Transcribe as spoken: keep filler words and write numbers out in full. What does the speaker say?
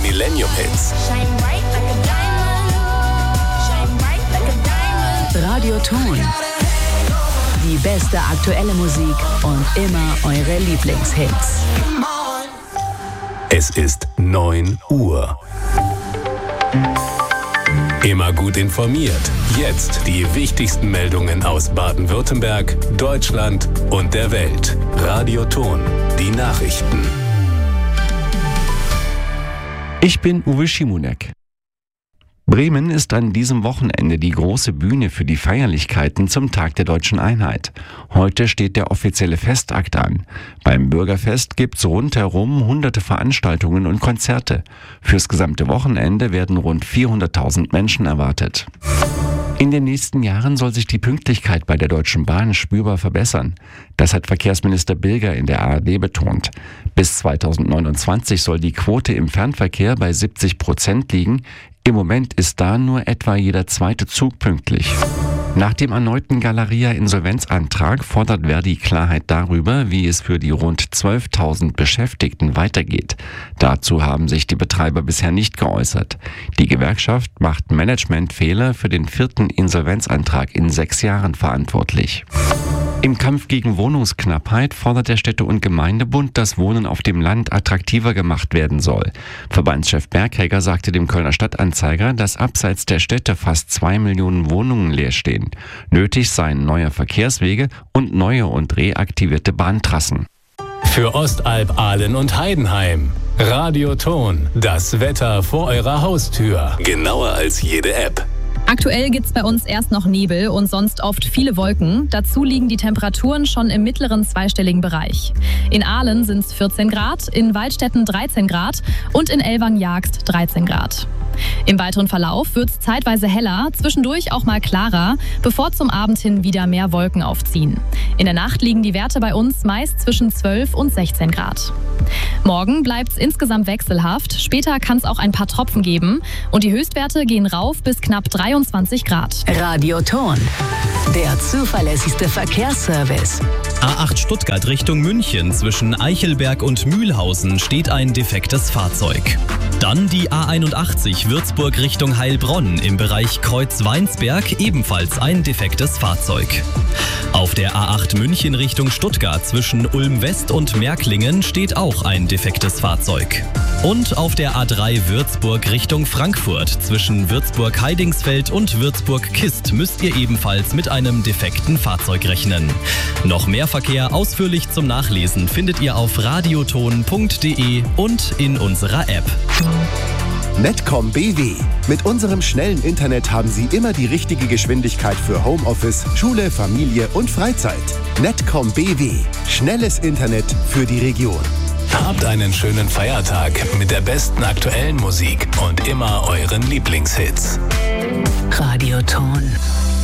Millennium Hits. Radio Ton. Die beste aktuelle Musik und immer eure Lieblingshits. Es ist neun Uhr. Immer gut informiert. Jetzt die wichtigsten Meldungen aus Baden-Württemberg, Deutschland und der Welt. Radio Ton. Die Nachrichten. Ich bin Uwe Schimonek. Bremen ist an diesem Wochenende die große Bühne für die Feierlichkeiten zum Tag der Deutschen Einheit. Heute steht der offizielle Festakt an. Beim Bürgerfest gibt's rundherum hunderte Veranstaltungen und Konzerte. Fürs gesamte Wochenende werden rund vierhunderttausend Menschen erwartet. In den nächsten Jahren soll sich die Pünktlichkeit bei der Deutschen Bahn spürbar verbessern. Das hat Verkehrsminister Bilger in der A R D betont. Bis zweitausendneunundzwanzig soll die Quote im Fernverkehr bei siebzig Prozent liegen. Im Moment ist da nur etwa jeder zweite Zug pünktlich. Nach dem erneuten Galeria-Insolvenzantrag fordert Verdi Klarheit darüber, wie es für die rund zwölftausend Beschäftigten weitergeht. Dazu haben sich die Betreiber bisher nicht geäußert. Die Gewerkschaft macht Managementfehler für den vierten Insolvenzantrag in sechs Jahren verantwortlich. Im Kampf gegen Wohnungsknappheit fordert der Städte- und Gemeindebund, dass Wohnen auf dem Land attraktiver gemacht werden soll. Verbandschef Berghegger sagte dem Kölner Stadtanzeiger, dass abseits der Städte fast zwei Millionen Wohnungen leer stehen. Nötig seien neue Verkehrswege und neue und reaktivierte Bahntrassen. Für Ostalb, Ahlen und Heidenheim. Radio Ton. Das Wetter vor eurer Haustür. Genauer als jede App. Aktuell gibt's bei uns erst noch Nebel und sonst oft viele Wolken. Dazu liegen die Temperaturen schon im mittleren zweistelligen Bereich. In Ahlen sind's vierzehn Grad, in Waldstätten dreizehn Grad und in Elwang-Jagst dreizehn Grad. Im weiteren Verlauf wird's zeitweise heller, zwischendurch auch mal klarer, bevor zum Abend hin wieder mehr Wolken aufziehen. In der Nacht liegen die Werte bei uns meist zwischen zwölf und sechzehn Grad. Morgen bleibt's insgesamt wechselhaft, später kann's auch ein paar Tropfen geben und die Höchstwerte gehen rauf bis knapp dreiundzwanzig Grad. Radio Ton. Der zuverlässigste Verkehrsservice. A acht Stuttgart Richtung München zwischen Eichelberg und Mühlhausen steht ein defektes Fahrzeug. Dann die A einundachtzig Würzburg Richtung Heilbronn im Bereich Kreuz-Weinsberg ebenfalls ein defektes Fahrzeug. Auf der A acht München Richtung Stuttgart zwischen Ulm West und Märklingen steht auch ein defektes Fahrzeug. Und auf der A drei Würzburg Richtung Frankfurt zwischen Würzburg-Heidingsfeld und Würzburg-Kist müsst ihr ebenfalls mit einem defekten Fahrzeug rechnen. Noch mehr Verkehr ausführlich zum Nachlesen findet ihr auf radioton punkt de und in unserer App. Netcom B W. Mit unserem schnellen Internet haben Sie immer die richtige Geschwindigkeit für Homeoffice, Schule, Familie und Freizeit. Netcom B W. Schnelles Internet für die Region. Habt einen schönen Feiertag mit der besten aktuellen Musik und immer euren Lieblingshits. Radio Ton.